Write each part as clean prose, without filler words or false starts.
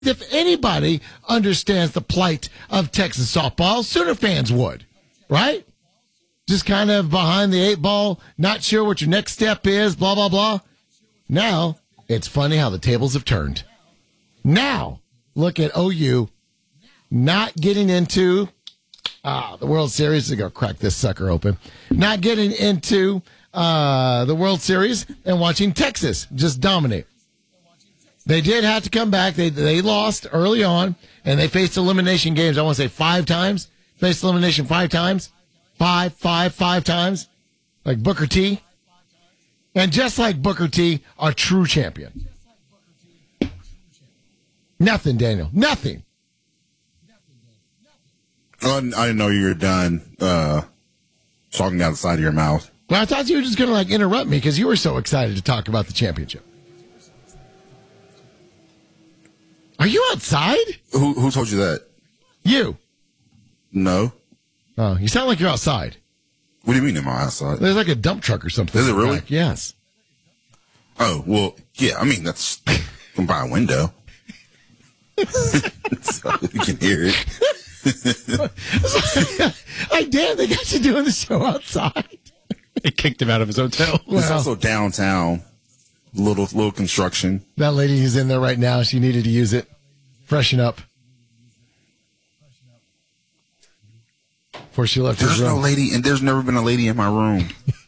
If anybody understands the plight of Texas softball, Sooner fans would, right? Just kind of behind the 8 ball, not sure what your next step is, blah, blah, blah. Now, it's funny how the tables have turned. Now, look at OU not getting into the World Series. They're going to crack this sucker open. Not getting into the World Series and watching Texas just dominate. They did have to come back. They lost early on, and they faced elimination games, I want to say 5 times. Faced elimination 5 times. 5 times. Like Booker T. And just like Booker T, a true champion. Nothing, Daniel. Nothing. Oh, I didn't know you were done talking out the side of your mouth. Well, I thought you were just going to interrupt me because you were so excited to talk about the championship. Are you outside? Who told you that? You. No. Oh, you sound like you're outside. What do you mean am I outside? There's like a dump truck or something. Is it really? Back. Yes. Oh, well, yeah, I mean, that's from by a window. So you can hear it. Damn, they got you doing the show outside. They kicked him out of his hotel. It's also downtown. Little construction. That lady who's in there right now, she needed to use it. Freshen up. Before she left There's her room. no lady, and there's never been a lady in my room.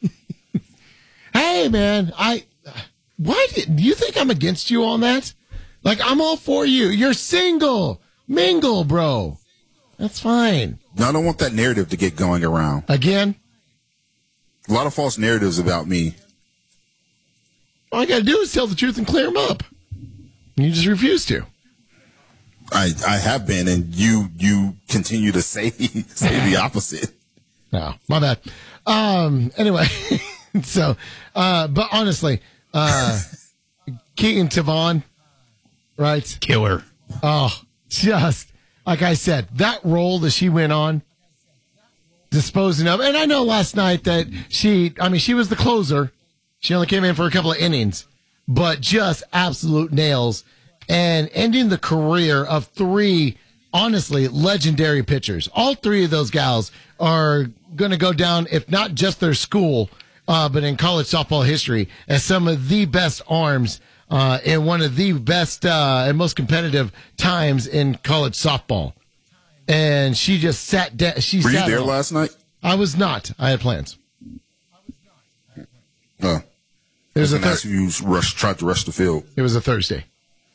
Hey, man, why do you think I'm against you on that? Like, I'm all for you. You're single. Mingle, bro. That's fine. No, I don't want that narrative to get going around. Again? A lot of false narratives about me. All I got to do is tell the truth and clear them up. You just refuse to. I have been, and you continue to say the opposite. No, my bad. Anyway, so, but honestly, Keaton Tavon, right? Killer. Oh, just like I said, that role that she went on, disposing of, and I know last night that she was the closer. She only came in for a couple of innings, but just absolute nails and ending the career of 3, honestly, legendary pitchers. All 3 of those gals are going to go down, if not just their school, but in college softball history, as some of the best arms in one of the best and most competitive times in college softball. And she just sat down. Were you there last night? I was not. I had plans. Oh. It was you tried to rush the field. It was a Thursday.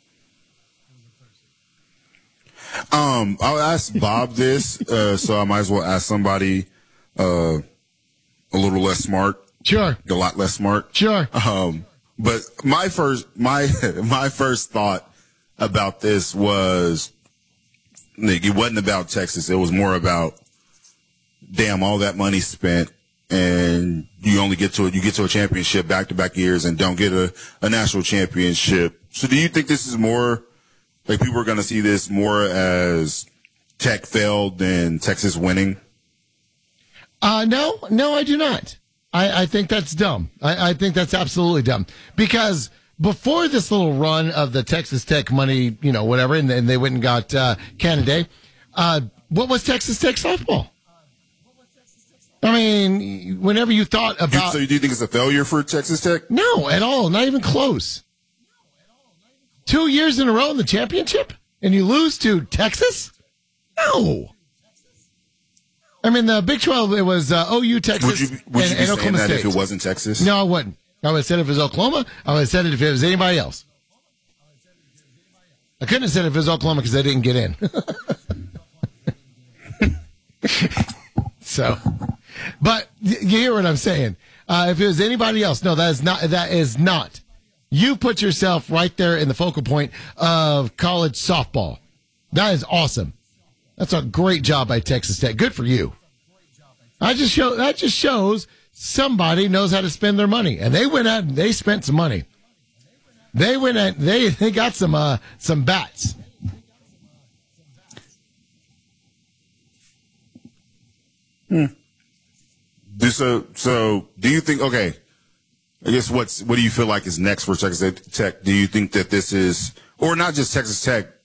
I'll ask Bob this, so I might as well ask somebody a little less smart. Sure. A lot less smart. Sure. But my first thought about this was, it wasn't about Texas. It was more about, damn, all that money spent, and you only get to a championship back-to-back years and don't get a national championship. So do you think this is more, like, people are going to see this more as Tech failed than Texas winning? No, I do not. I think that's dumb. I think that's absolutely dumb. Because before this little run of the Texas Tech money, whatever, and then they went and got Canada, what was Texas Tech softball? I mean, whenever you thought about... So do you think it's a failure for Texas Tech? No, at all. Not even close. 2 years in a row in the championship? And you lose to Texas? No. I mean, the Big 12, it was OU, Texas, would you be and saying Oklahoma that State. if it wasn't Texas? No, I wouldn't. I would have said it if it was Oklahoma. I would have said it if it was anybody else. I couldn't have said it if it was Oklahoma because they didn't get in. So, but you hear what I'm saying. If it was anybody else, no, that is not. You put yourself right there in the focal point of college softball. That is awesome. That's a great job by Texas Tech. Good for you. That just shows somebody knows how to spend their money. And they went out and they spent some money. They got some bats. So do you think, okay, I guess what do you feel like is next for Texas Tech? Do you think that this is, or not just Texas Tech,